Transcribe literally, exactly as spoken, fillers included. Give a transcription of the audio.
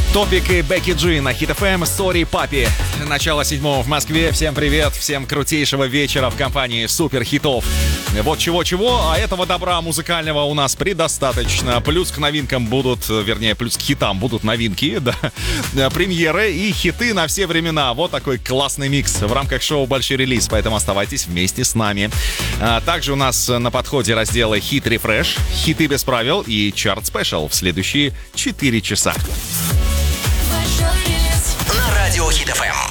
Топик и Бекки Джи на Хит эф эм. Sorry, папи. Начало седьмого в Москве. Всем привет, всем крутейшего вечера в компании супер хитов. Вот чего-чего, а этого добра музыкального у нас предостаточно. Плюс к новинкам будут, вернее, плюс к хитам будут новинки, да, премьеры и хиты на все времена. Вот такой классный микс в рамках шоу «Большой релиз», поэтому оставайтесь вместе с нами. А также у нас на подходе разделы «Хит Рефреш», «Хиты без правил» и «Чарт Спешл» в следующие четыре часа. На радио Хит эф эм.